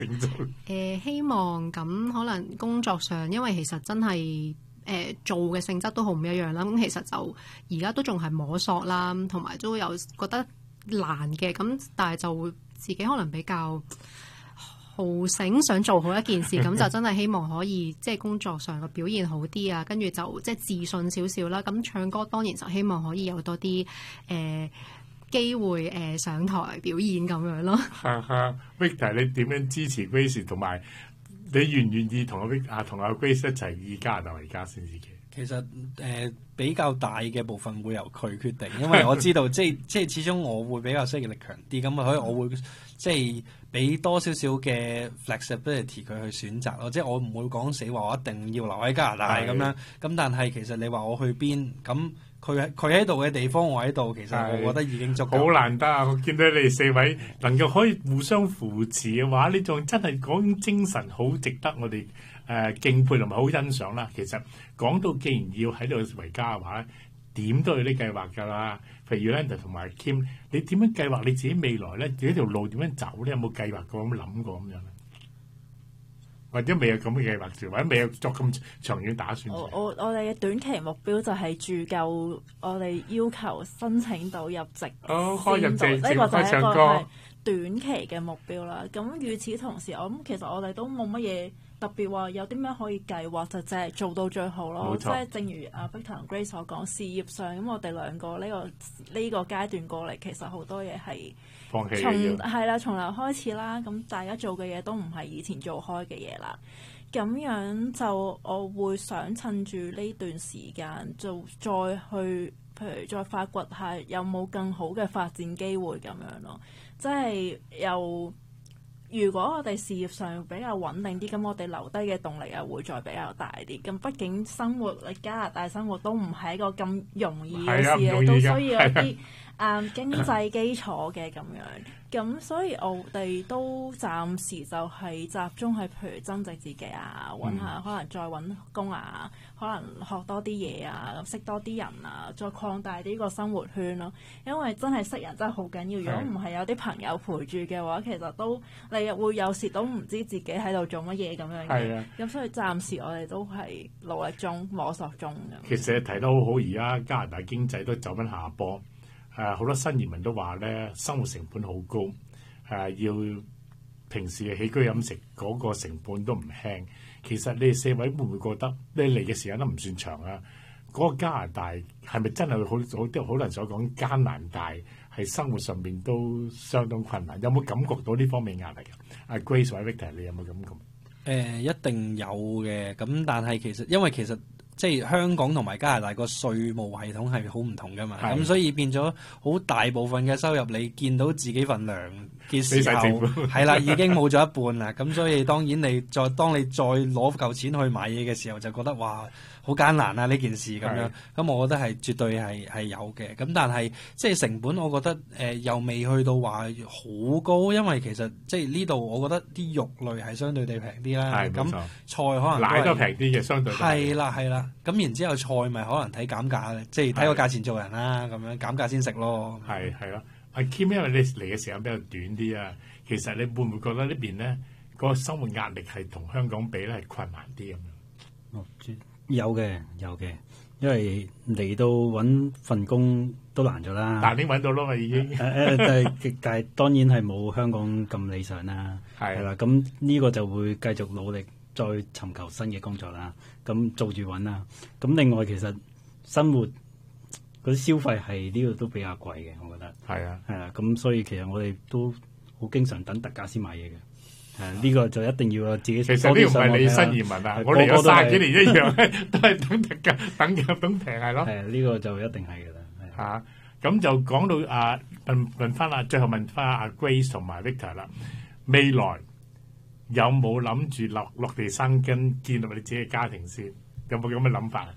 希望咁可能工作上，因為其實真係做嘅性質都好唔一樣啦。咁其實就而家都仲係摸索啦，同埋都有覺得難嘅。咁但係就會自己可能比較好醒，想做好一件事，咁就真係希望可以即係工作上嘅表現好啲啊。跟住就即係自信少少啦。咁唱歌當然就希望可以有多啲機會上台表演咁樣咯。 Victor， 你點樣支持 Grace， 同埋你願唔願意同阿 Grace 一齊以加拿大為家先自己？ 其實比較大嘅部分會由佢決定，因為我知道即係始終我會比較適應力強啲，咁所以我會即係俾多少少嘅 flexibility 佢去選擇咯，即係我唔會講死話我一定要留喺加拿大咁樣，咁但係其實你話我去邊咁。佢喺度嘅地方，我喺度，其實我覺得已經足夠。 好難得啊！我見到你哋四位能夠可以互相扶持嘅話，呢種真係嗰種精神好值得我哋敬佩同埋好欣賞啦。其實講到既然要喺度為家嘅話，點都有啲計劃㗎啦。譬如 Yolanda 同埋 Kim， 你點樣計劃你自己未來咧？自己條路點樣走咧？有冇計劃過咁諗過咁樣咧？或者未有咁嘅計劃住，或者未有作咁長遠打算。 我哋嘅短期目標就係住夠我哋要求申請到入籍。 開入籍， 呢個就係一個係短期嘅目標啦。咁與此同時，我諗其實我哋都冇乜嘢特別話有啲咩可以計劃，就淨係做到最好咯。即係正如阿 Victor 同 Grace 所講，事業上咁我哋兩個呢個階段過嚟，其實好多嘢係放棄嘅， 係啦，從頭開始啦。咁大家做嘅嘢都唔係以前做開嘅嘢啦。咁樣就我會想趁住呢段時間，就再去，譬如再發掘下有冇更好嘅發展機會咁樣咯。即係如果我哋事業上比較穩定啲，咁我哋留低嘅動力又會再比較大啲。咁畢竟生活喺加拿大生活都唔係一個咁容易嘅事，都需要一啲經濟基礎嘅咁樣。咁所以我哋都暫時就係集中喺譬如增值自己啊，揾下可能再揾工啊，可能學多啲嘢啊，識多啲人啊，再擴大呢個生活圈咯。因為真係識人真係好緊要。如果唔係有啲朋友陪住嘅話，其實都你會有時都唔知自己喺度做乜嘢咁樣嘅。咁所以暫時我哋都係努力中摸索中咁。 其實提得好好，而家加拿大經濟都走緊下坡。好多新移民都話咧，生活成本好高，要平時嘅起居飲食嗰個成本都唔輕。其實你哋四位會唔會覺得你嚟嘅時間都唔算長啊？嗰個加拿大係咪真係好多人所講艱難大，係生活上面都相當困難？有冇感覺到呢方面壓力啊？Grace 或者 Victor， 你有冇感覺？ 一定有嘅。咁但係因為其實即係香港同埋加拿大個稅務系統係好唔同噶嘛，咁所以變咗好大部分嘅收入，你見到自己份糧嘅時候，係啦，已經冇咗一半啦。咁所以當然當你再攞嚿錢去買嘢嘅時候，就覺得哇好艱難啊呢件事咁樣。咁我覺得係絕對係有嘅。咁但係即係成本，我覺得又未去到話好高，因為其實即係呢度我覺得啲肉類係相對地平啲啦。咁菜可能奶都平啲嘅，相對係啦。咁然之後菜咪可能睇減價，即係睇個價錢做人啦。咁樣減價先食咯。 係咯。阿 Kim， 因為你嚟嘅時間比較短啲啊，其實你會唔會覺得呢邊咧嗰個生活壓力係同香港比咧係困難啲咁樣？ 有嘅，因為嚟到揾份工都難咗啦。 但係已經揾到啦嘛，已經。 但係當然係冇香港咁理想啦。係啦，咁呢個就會繼續努力再尋求新嘅工作啦。咁做住揾啦。咁另外其實生活嗰啲消費係呢度都比較貴嘅，我覺得。係啊。咁所以其實我哋都好經常等特價先買嘢嘅。呢個就一定要自己。 其實呢個唔係你新移民啊，我嚟咗30幾年一樣，都係等特價、等平係咯。 呢個就一定係㗎啦。 咁就講到問翻最後問翻阿 Grace 同埋 Victor 啦，未來有冇諗住落地生根，建立你自己嘅家庭先？有冇咁嘅諗法？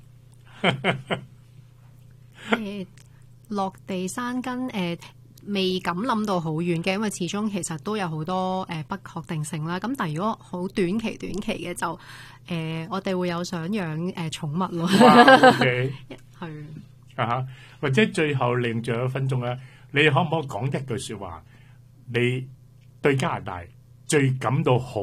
落地生根未敢諗到好遠嘅，因為始終其實都有好多不確定性啦。咁但係如果好短期嘅就我哋會有想養寵物咯。 係或者最後另最後1分鐘咧，你可唔可以講一句説話？你對加拿大最感到好